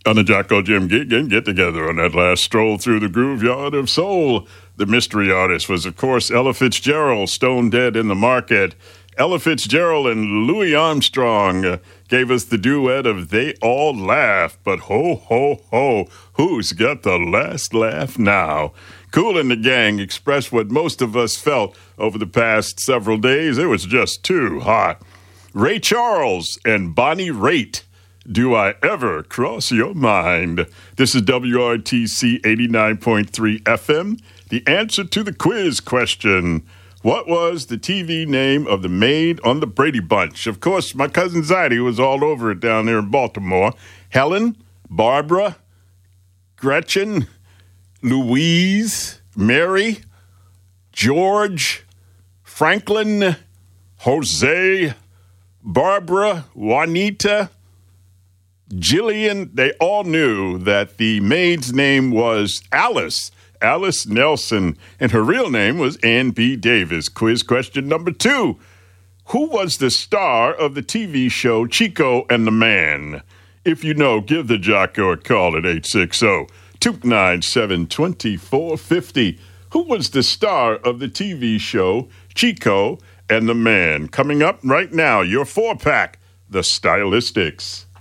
On the Jocko Jim gig and get together on that last stroll through the groove-yard of soul. The mystery artist was, of course, Ella Fitzgerald, stone dead in the market. Ella Fitzgerald and Louis Armstrong gave us the duet of They All Laugh, but ho, ho, ho, who's got the last laugh now? Kool and the Gang expressed what most of us felt over the past several days. It was just too hot. Ray Charles and Bonnie Raitt. Do I ever cross your mind? This is WRTC 89.3 FM. The answer to the quiz question. What was the TV name of the maid on the Brady Bunch? Of course, my cousin Zadie was all over it down there in Baltimore. Helen, Barbara, Gretchen, Louise, Mary, George, Franklin, Jose, Barbara, Juanita, Jillian. They all knew that the maid's name was Alice Nelson, and her real name was Ann B. Davis. Quiz question number 2. Who was the star of the TV show Chico and the Man? If you know, give the Jocko a call at 860-297-2450. Who was the star of the TV show Chico and the Man? Coming up right now, your 4-pack, The Stylistics.